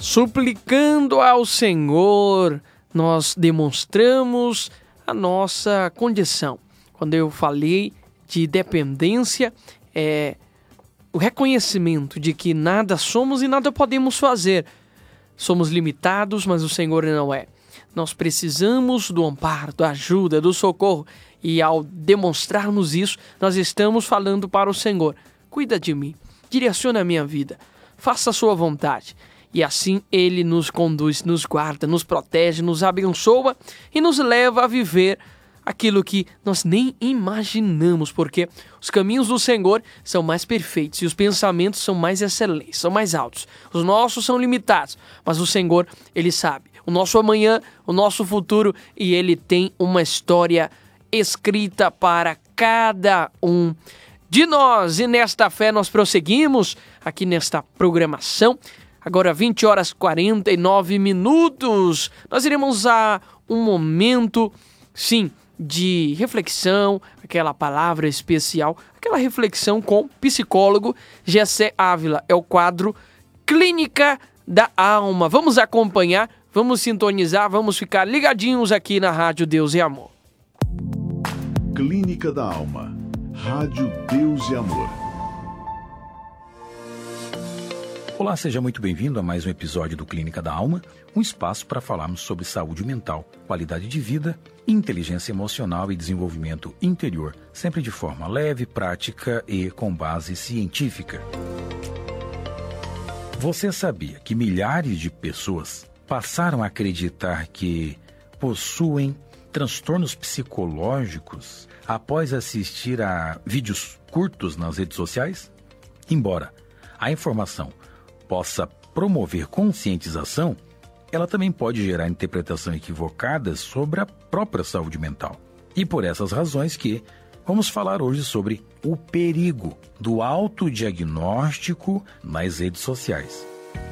suplicando ao Senhor, nós demonstramos a nossa condição. Quando eu falei de dependência, o reconhecimento de que nada somos e nada podemos fazer. Somos limitados, mas o Senhor não é. Nós precisamos do amparo, da ajuda, do socorro. E ao demonstrarmos isso, nós estamos falando para o Senhor: cuida de mim, direciona a minha vida, faça a sua vontade. E assim Ele nos conduz, nos guarda, nos protege, nos abençoa e nos leva a viver aquilo que nós nem imaginamos, porque os caminhos do Senhor são mais perfeitos e os pensamentos são mais excelentes, são mais altos. Os nossos são limitados, mas o Senhor, Ele sabe o nosso amanhã, o nosso futuro, e Ele tem uma história escrita para cada um de nós. E nesta fé nós prosseguimos aqui nesta programação. Agora 20h49. Nós iremos a um momento, sim, de reflexão, aquela palavra especial, aquela reflexão com psicólogo Gessé Ávila. É o quadro Clínica da Alma. Vamos acompanhar, vamos sintonizar, vamos ficar ligadinhos aqui na Rádio Deus e Amor. Clínica da Alma. Rádio Deus e Amor. Olá, seja muito bem-vindo a mais um episódio do Clínica da Alma, um espaço para falarmos sobre saúde mental, qualidade de vida, inteligência emocional e desenvolvimento interior, sempre de forma leve, prática e com base científica. Você sabia que milhares de pessoas passaram a acreditar que possuem transtornos psicológicos após assistir a vídeos curtos nas redes sociais? Embora a informação possa promover conscientização, ela também pode gerar interpretação equivocada sobre a própria saúde mental. E por essas razões que vamos falar hoje sobre o perigo do autodiagnóstico nas redes sociais.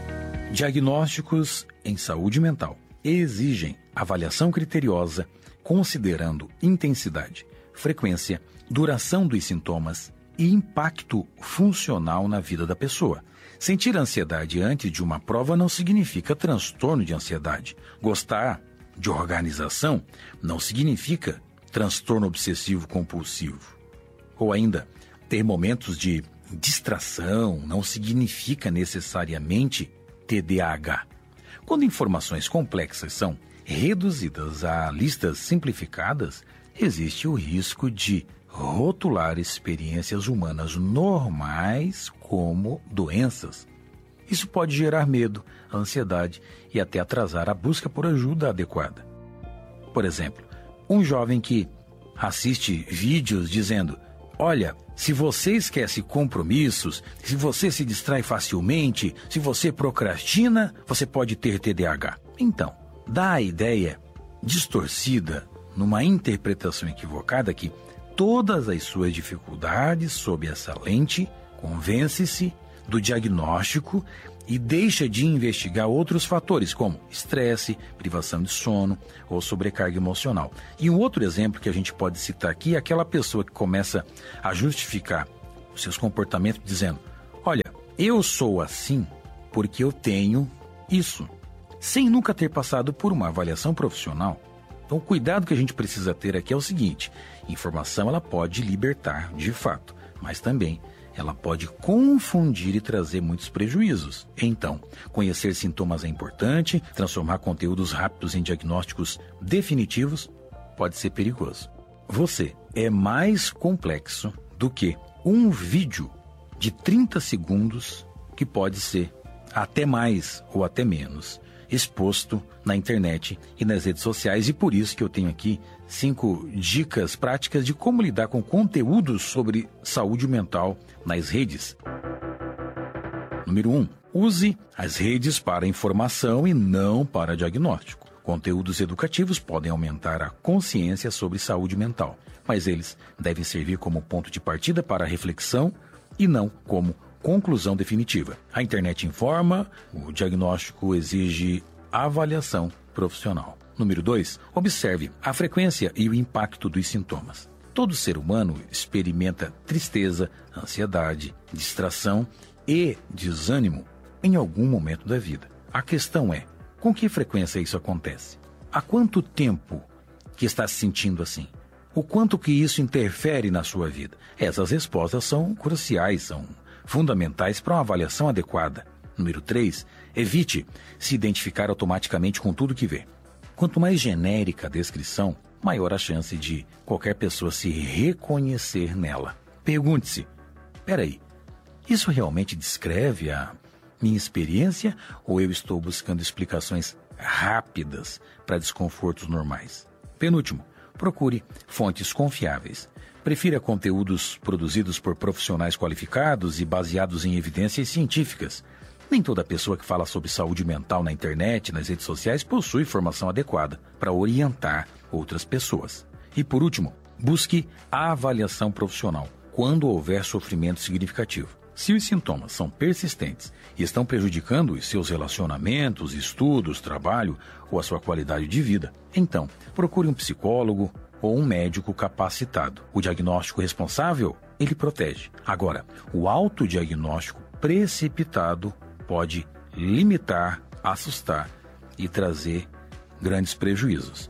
Diagnósticos em saúde mental exigem avaliação criteriosa, considerando intensidade, frequência, duração dos sintomas e impacto funcional na vida da pessoa. Sentir ansiedade antes de uma prova não significa transtorno de ansiedade. Gostar de organização não significa transtorno obsessivo-compulsivo. Ou ainda, ter momentos de distração não significa necessariamente TDAH. Quando informações complexas são reduzidas a listas simplificadas, existe o risco de rotular experiências humanas normais como doenças. Isso pode gerar medo, ansiedade e até atrasar a busca por ajuda adequada. Por exemplo, um jovem que assiste vídeos dizendo: olha, se você esquece compromissos, se você se distrai facilmente, se você procrastina, você pode ter TDAH. Então, dá a ideia distorcida, numa interpretação equivocada, que todas as suas dificuldades sob essa lente, convence-se do diagnóstico e deixa de investigar outros fatores como estresse, privação de sono ou sobrecarga emocional. E um outro exemplo que a gente pode citar aqui é aquela pessoa que começa a justificar os seus comportamentos dizendo: olha, eu sou assim porque eu tenho isso, sem nunca ter passado por uma avaliação profissional. Então, o cuidado que a gente precisa ter aqui é o seguinte: informação ela pode libertar de fato, mas também ela pode confundir e trazer muitos prejuízos. Então, conhecer sintomas é importante, transformar conteúdos rápidos em diagnósticos definitivos pode ser perigoso. Você é mais complexo do que um vídeo de 30 segundos que pode ser até mais ou até menos exposto na internet e nas redes sociais, e por isso que eu tenho aqui 5 dicas práticas de como lidar com conteúdos sobre saúde mental nas redes. Número 1. Use as redes para informação e não para diagnóstico. Conteúdos educativos podem aumentar a consciência sobre saúde mental, mas eles devem servir como ponto de partida para a reflexão e não como conclusão definitiva. A internet informa, o diagnóstico exige avaliação profissional. Número 2. Observe a frequência e o impacto dos sintomas. Todo ser humano experimenta tristeza, ansiedade, distração e desânimo em algum momento da vida. A questão é, com que frequência isso acontece? Há quanto tempo que está se sentindo assim? O quanto que isso interfere na sua vida? Essas respostas são cruciais, são fundamentais para uma avaliação adequada. Número 3, evite se identificar automaticamente com tudo que vê. Quanto mais genérica a descrição, maior a chance de qualquer pessoa se reconhecer nela. Pergunte-se, peraí, isso realmente descreve a minha experiência ou eu estou buscando explicações rápidas para desconfortos normais? Penúltimo, procure fontes confiáveis. Prefira conteúdos produzidos por profissionais qualificados e baseados em evidências científicas. Nem toda pessoa que fala sobre saúde mental na internet, nas redes sociais, possui formação adequada para orientar outras pessoas. E por último, busque a avaliação profissional quando houver sofrimento significativo. Se os sintomas são persistentes e estão prejudicando os seus relacionamentos, estudos, trabalho ou a sua qualidade de vida, então procure um psicólogo ou um médico capacitado. O diagnóstico responsável, ele protege. Agora, o autodiagnóstico precipitado pode limitar, assustar e trazer grandes prejuízos.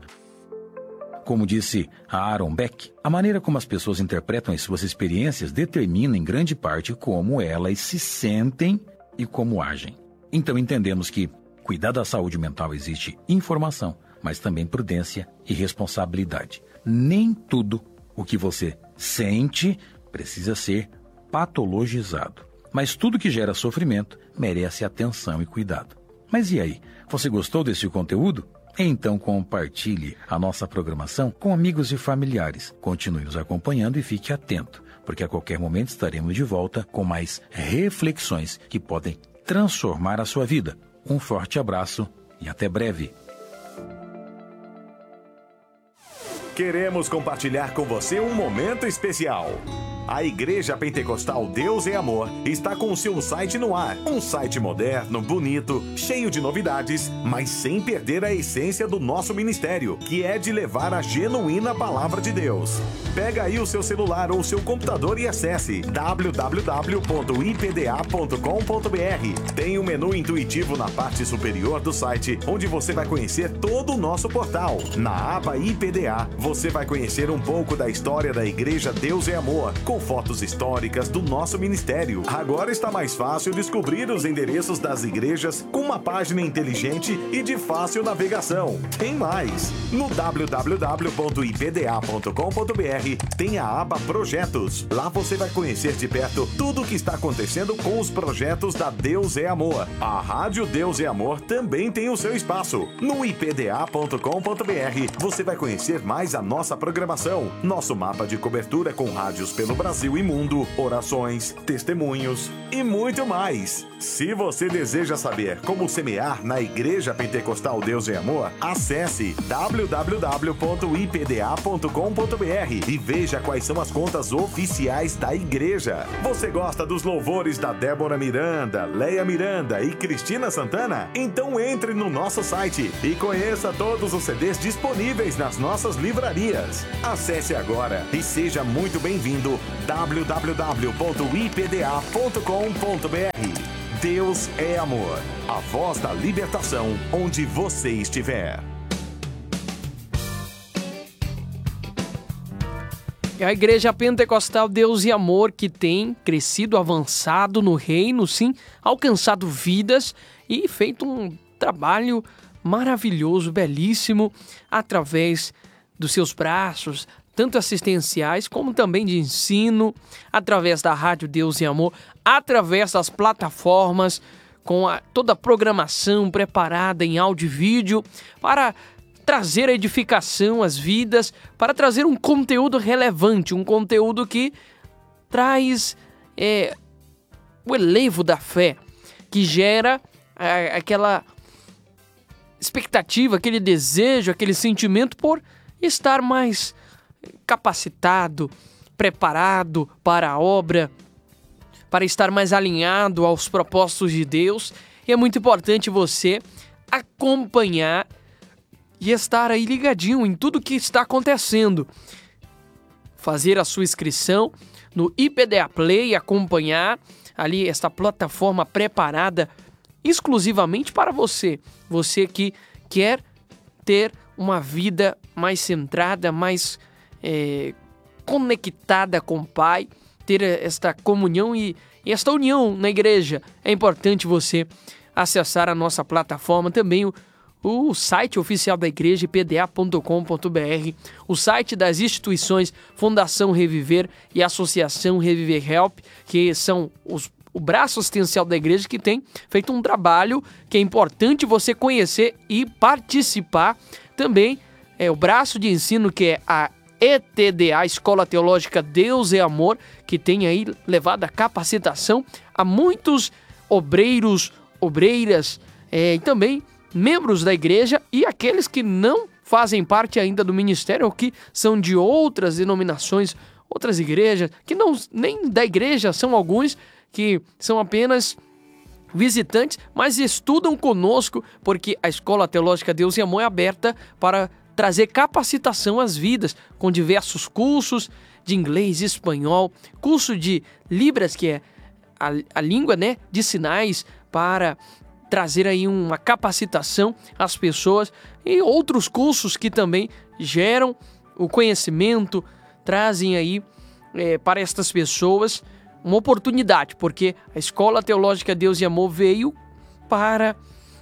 Como disse Aaron Beck, a maneira como as pessoas interpretam as suas experiências determina em grande parte como elas se sentem e como agem. Então entendemos que cuidar da saúde mental exige informação, mas também prudência e responsabilidade. Nem tudo o que você sente precisa ser patologizado, mas tudo que gera sofrimento merece atenção e cuidado. Mas e aí? Você gostou desse conteúdo? Então compartilhe a nossa programação com amigos e familiares. Continue nos acompanhando e fique atento, porque a qualquer momento estaremos de volta com mais reflexões que podem transformar a sua vida. Um forte abraço e até breve. Queremos compartilhar com você um momento especial. A Igreja Pentecostal Deus é Amor está com o seu site no ar. Um site moderno, bonito, cheio de novidades, mas sem perder a essência do nosso ministério, que é de levar a genuína palavra de Deus. Pega aí o seu celular ou seu computador e acesse www.ipda.com.br. Tem um menu intuitivo na parte superior do site, onde você vai conhecer todo o nosso portal. Na aba IPDA, você vai conhecer um pouco da história da Igreja Deus é Amor, com fotos históricas do nosso ministério. Agora está mais fácil descobrir os endereços das igrejas com uma página inteligente e de fácil navegação. Tem mais! No www.ipda.com.br tem a aba Projetos. Lá você vai conhecer de perto tudo o que está acontecendo com os projetos da Deus é Amor. A Rádio Deus é Amor também tem o seu espaço. No ipda.com.br você vai conhecer mais a nossa programação, nosso mapa de cobertura com rádios pelo Brasil e mundo, orações, testemunhos e muito mais. Se você deseja saber como semear na Igreja Pentecostal Deus é Amor, acesse www.ipda.com.br e veja quais são as contas oficiais da igreja. Você gosta dos louvores da Débora Miranda, Leia Miranda e Cristina Santana? Então entre no nosso site e conheça todos os CDs disponíveis nas nossas livrarias. Acesse agora e seja muito bem-vindo. www.ipda.com.br. Deus é Amor, a voz da libertação onde você estiver. É a Igreja Pentecostal Deus e Amor que tem crescido, avançado no reino, sim, alcançado vidas e feito um trabalho maravilhoso, belíssimo, através dos seus braços, tanto assistenciais como também de ensino, através da Rádio Deus e Amor, através das plataformas, com toda a programação preparada em áudio e vídeo, para trazer a edificação às vidas, para trazer um conteúdo relevante, um conteúdo que traz o elevo da fé, que gera aquela expectativa, aquele desejo, aquele sentimento por estar mais capacitado, preparado para a obra, para estar mais alinhado aos propósitos de Deus. E é muito importante você acompanhar e estar aí ligadinho em tudo que está acontecendo. Fazer a sua inscrição no IPDA Play e acompanhar ali esta plataforma preparada exclusivamente para você. Você que quer ter uma vida mais centrada, mais conectada com o Pai, ter esta comunhão e esta união na igreja. É importante você acessar a nossa plataforma, também o site oficial da igreja, ipda.com.br, o site das instituições Fundação Reviver e Associação Reviver Help, que são o braço assistencial da igreja, que tem feito um trabalho que é importante você conhecer e participar. Também o braço de ensino, que é a ETDA, Escola Teológica Deus é Amor, que tem aí levado a capacitação a muitos obreiros, obreiras e também membros da igreja e aqueles que não fazem parte ainda do ministério ou que são de outras denominações, outras igrejas, que não nem da igreja, são alguns que são apenas visitantes, mas estudam conosco, porque a Escola Teológica Deus e Amor é aberta para trazer capacitação às vidas, com diversos cursos de inglês, espanhol, curso de Libras, que é a língua, né, de sinais, para trazer aí uma capacitação às pessoas, e outros cursos que também geram o conhecimento, trazem aí para estas pessoas uma oportunidade, porque a Escola Teológica Deus e Amor veio para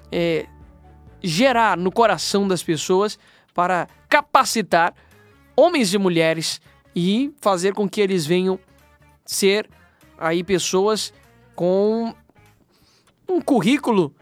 gerar no coração das pessoas, para capacitar homens e mulheres e fazer com que eles venham ser aí pessoas com um currículo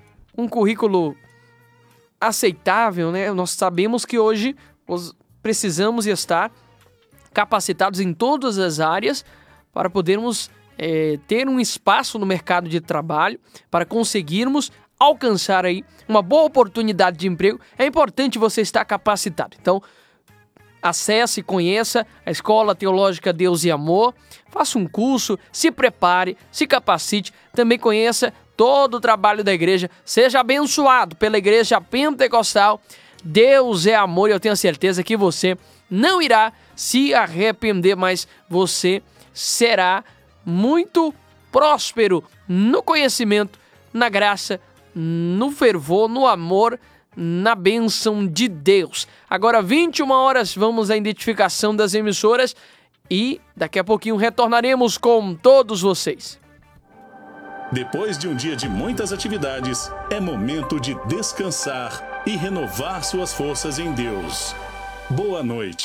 aceitável, né? Nós sabemos que hoje precisamos estar capacitados em todas as áreas para podermos ter um espaço no mercado de trabalho, para conseguirmos alcançar aí uma boa oportunidade de emprego. É importante você estar capacitado. Então, acesse e conheça a Escola Teológica Deus e Amor, faça um curso, se prepare, se capacite, também conheça todo o trabalho da igreja, seja abençoado pela Igreja Pentecostal. Deus é amor e eu tenho certeza que você não irá se arrepender, mas você será muito próspero no conhecimento, na graça, no fervor, no amor, na bênção de Deus. Agora 21 horas, vamos à identificação das emissoras e daqui a pouquinho retornaremos com todos vocês. Depois de um dia de muitas atividades, é momento de descansar e renovar suas forças em Deus. Boa noite.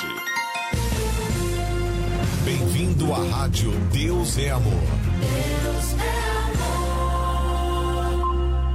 Bem-vindo à Rádio Deus é Amor. Deus é amor.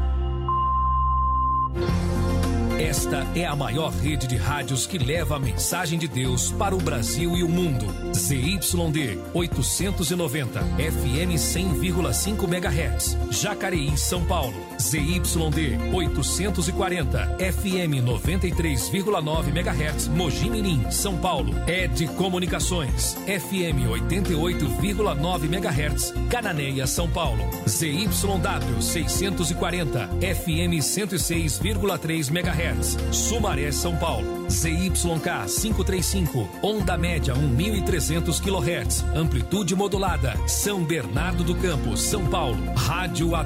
Esta é a maior rede de rádios que leva a mensagem de Deus para o Brasil e o mundo. ZYD 890, FM 100,5 MHz, Jacareí, São Paulo. ZYD 840, FM 93,9 MHz, Mogi Mirim, São Paulo. ED Comunicações, FM 88,9 MHz, Cananéia, São Paulo. ZYW 640, FM 106,3 MHz, Sumaré, São Paulo. ZYK 535, onda média 1.300 kHz, amplitude modulada, São Bernardo do Campo, São Paulo. Rádio